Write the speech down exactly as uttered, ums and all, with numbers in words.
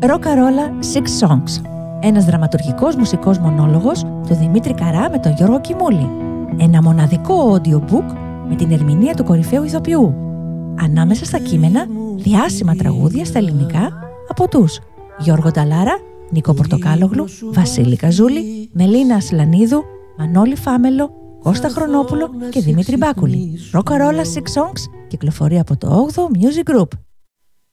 Ροκαρόλα Six Songs. Ένας δραματουργικός μουσικός μονόλογος του Δημήτρη Καρά με τον Γιώργο Κιμούλη. Ένα μοναδικό audiobook με την ερμηνεία του κορυφαίου ηθοποιού. Ανάμεσα στα κείμενα, διάσημα τραγούδια στα ελληνικά από τους Γιώργο Νταλάρα, Νίκο Πορτοκάλογλου, Βασίλη Καζούλη, Μελίνα Ασλανίδου, Μανώλη Φάμελο, Κώστα Χρονόπουλο και Δημήτρη Μπάκουλη. Ροκαρόλα Six Songs κυκλοφορεί από το όγδοο Music Group.